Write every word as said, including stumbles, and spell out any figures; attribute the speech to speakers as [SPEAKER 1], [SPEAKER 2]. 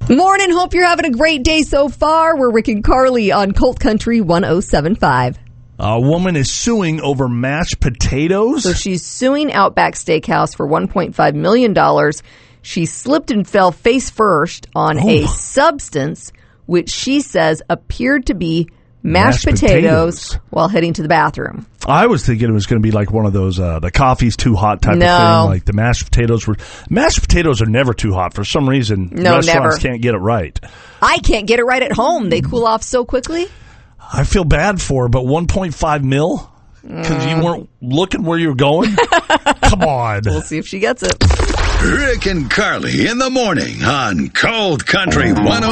[SPEAKER 1] Morning, hope you're having a great day so far. We're Rick and Carly on Colt Country one oh seven point five.
[SPEAKER 2] A woman is suing over mashed potatoes.
[SPEAKER 1] So she's suing Outback Steakhouse for one point five million dollars. She slipped and fell face first on oh. a substance which she says appeared to be mashed, mashed potatoes, potatoes while heading to the bathroom.
[SPEAKER 2] I was thinking it was going to be like one of those, uh, the coffee's too hot type
[SPEAKER 1] no.
[SPEAKER 2] of thing. Like the mashed potatoes were, mashed potatoes are never too hot. For some reason,
[SPEAKER 1] no,
[SPEAKER 2] restaurants
[SPEAKER 1] never.
[SPEAKER 2] can't get it right.
[SPEAKER 1] I can't get it right at home. They cool off so quickly.
[SPEAKER 2] I feel bad for her, but one point five mil? Because mm. you weren't looking where you were going? Come on.
[SPEAKER 1] We'll see if she gets it.
[SPEAKER 3] Rick and Carly in the morning on Cold Country one oh